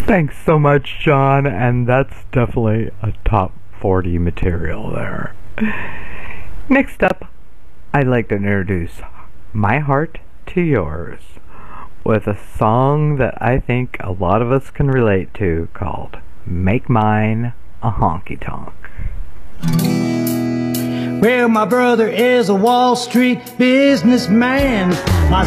Thanks so much, John, and that's definitely a top 40 material there. Next up, I'd like to introduce My Heart to Yours with a song that I think a lot of us can relate to called Make Mine a Honky Tonk. Well, my brother is a Wall Street businessman. My